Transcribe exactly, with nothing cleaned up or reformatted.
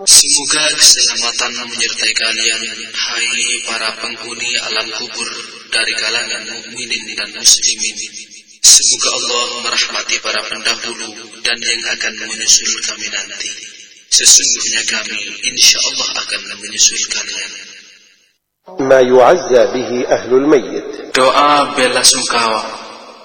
Semoga keselamatan menyertai kalian, hai para penghuni alam kubur dari kalangan mukminin dan muslimin. Semoga Allah merahmati para pendahulu dan yang akan menyusul kami nanti. Sesungguhnya kami insya Allah akan menyusul kalian. Ma yu'azza bihi ahlul mayyit. Doa bela sungkawa